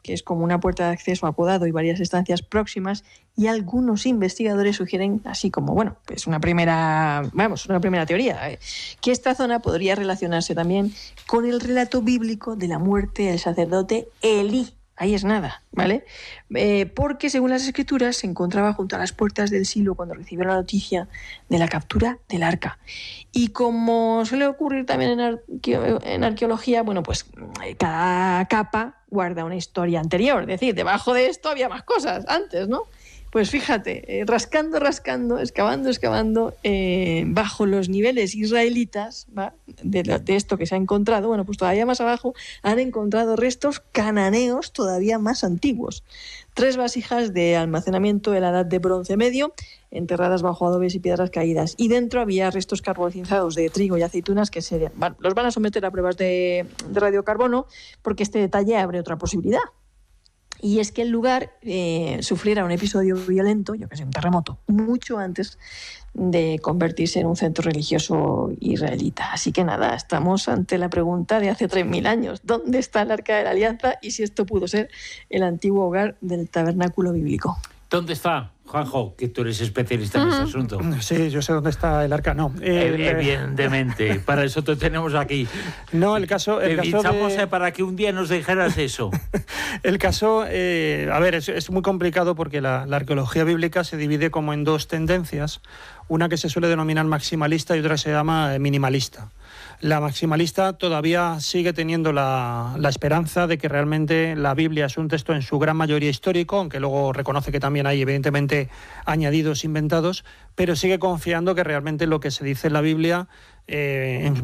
que es como una puerta de acceso apodado y varias estancias próximas, y algunos investigadores sugieren, así como, bueno, pues una primera teoría, que esta zona podría relacionarse también con el relato bíblico de la muerte del sacerdote Elí. Ahí es nada, ¿vale? Porque según las escrituras se encontraba junto a las puertas del Silo cuando recibió la noticia de la captura del arca. Y como suele ocurrir también en arqueología, bueno, pues cada capa guarda una historia anterior. Es decir, debajo de esto había más cosas antes, ¿no? Pues fíjate, rascando, excavando, bajo los niveles israelitas, ¿va? de esto que se ha encontrado, bueno, pues todavía más abajo han encontrado restos cananeos todavía más antiguos. 3 vasijas de almacenamiento de la edad de Bronce Medio, enterradas bajo adobes y piedras caídas. Y dentro había restos carbonizados de trigo y aceitunas que los van a someter a pruebas de radiocarbono, porque este detalle abre otra posibilidad. Y es que el lugar sufriera un episodio violento, yo que sé, un terremoto, mucho antes de convertirse en un centro religioso israelita. Así que nada, estamos ante la pregunta de hace 3.000 años. ¿Dónde está el Arca de la Alianza y si esto pudo ser el antiguo hogar del tabernáculo bíblico? ¿Dónde está, Juanjo, que tú eres especialista en este asunto? Sí, yo sé dónde está el arca, no. Evidentemente, para eso te tenemos aquí. No, el caso para que un día nos dijeras eso. El caso, a ver, es muy complicado porque la arqueología bíblica se divide como en 2 tendencias, una que se suele denominar maximalista y otra que se llama minimalista. La maximalista todavía sigue teniendo la esperanza de que realmente la Biblia es un texto en su gran mayoría histórico, aunque luego reconoce que también hay evidentemente añadidos inventados, pero sigue confiando que realmente lo que se dice en la Biblia en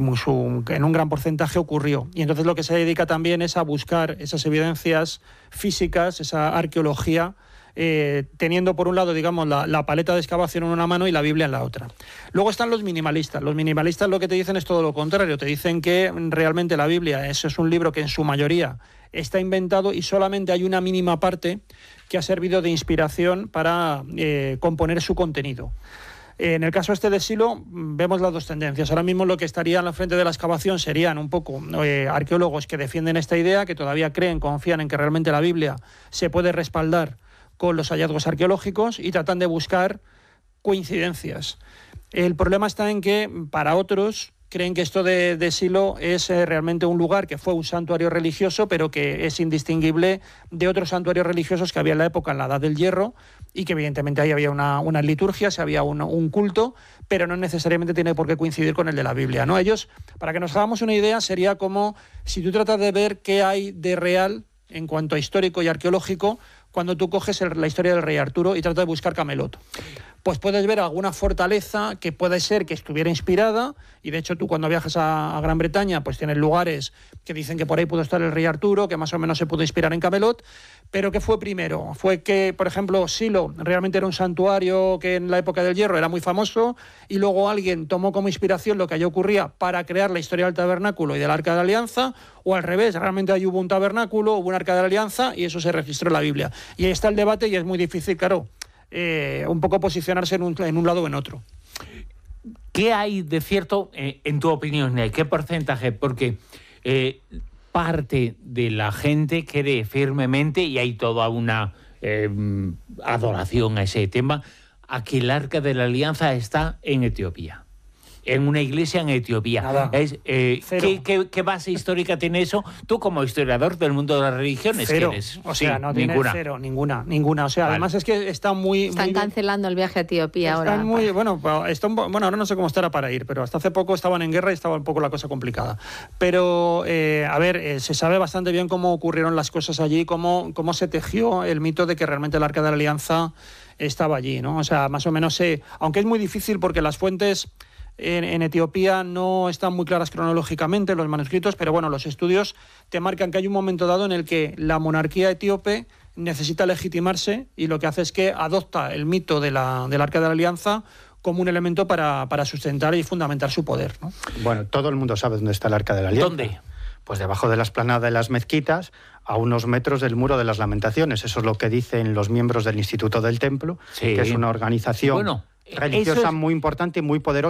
un gran porcentaje ocurrió. Y entonces lo que se dedica también es a buscar esas evidencias físicas, esa arqueología, teniendo por un lado, digamos, la paleta de excavación en una mano y la Biblia en la otra. Luego están los minimalistas. Los minimalistas lo que te dicen es todo lo contrario. Te dicen que realmente la Biblia es un libro que en su mayoría está inventado y solamente hay una mínima parte que ha servido de inspiración para componer su contenido. En el caso de Silo vemos las 2 tendencias. Ahora mismo lo que estaría en la frente de la excavación serían un poco arqueólogos que defienden esta idea, que todavía confían en que realmente la Biblia se puede respaldar con los hallazgos arqueológicos y tratan de buscar coincidencias. El problema está en que para otros creen que esto de Silo es realmente un lugar que fue un santuario religioso, pero que es indistinguible de otros santuarios religiosos que había en la época, en la Edad del Hierro, y que evidentemente ahí había unas liturgias, había un culto, pero no necesariamente tiene por qué coincidir con el de la Biblia, ¿no? Ellos, para que nos hagamos una idea, sería como si tú tratas de ver qué hay de real en cuanto a histórico y arqueológico cuando tú coges la historia del rey Arturo y tratas de buscar Camelot. Pues puedes ver alguna fortaleza que puede ser que estuviera inspirada, y de hecho tú cuando viajas a Gran Bretaña pues tienes lugares que dicen que por ahí pudo estar el rey Arturo, que más o menos se pudo inspirar en Camelot, pero ¿qué fue primero? Fue que, por ejemplo, Silo realmente era un santuario que en la época del Hierro era muy famoso, y luego alguien tomó como inspiración lo que allí ocurría para crear la historia del tabernáculo y del Arca de la Alianza, o al revés, realmente ahí hubo un tabernáculo, hubo un Arca de la Alianza y eso se registró en la Biblia. Y ahí está el debate y es muy difícil, claro, un poco posicionarse en un lado o en otro. ¿Qué hay de cierto, en tu opinión, qué porcentaje? Porque parte de la gente cree firmemente, y hay toda una adoración a ese tema, a que el Arca de la Alianza está en Etiopía. En una iglesia en Etiopía. Nada. ¿Qué base histórica tiene eso? Tú, como historiador del mundo de las religiones, cero. ¿Quieres? O sea, sí, no tiene ninguna. Cero, ninguna. O sea, vale. Además es que está Están cancelando el viaje a Etiopía ahora. Bueno, ahora no sé cómo estará para ir, pero hasta hace poco estaban en guerra y estaba un poco la cosa complicada. Pero, se sabe bastante bien cómo ocurrieron las cosas allí, cómo se tejió el mito de que realmente el Arca de la Alianza estaba allí, ¿no? O sea, más o menos aunque es muy difícil porque las fuentes en Etiopía no están muy claras cronológicamente, los manuscritos, pero bueno, los estudios te marcan que hay un momento dado en el que la monarquía etíope necesita legitimarse y lo que hace es que adopta el mito del Arca de la Alianza como un elemento para sustentar y fundamentar su poder, ¿no? Bueno, todo el mundo sabe dónde está el Arca de la Alianza. ¿Dónde? Pues debajo de la explanada de las mezquitas, a unos metros del Muro de las Lamentaciones. Eso es lo que dicen los miembros del Instituto del Templo, sí, que es una organización religiosa muy importante y muy poderosa.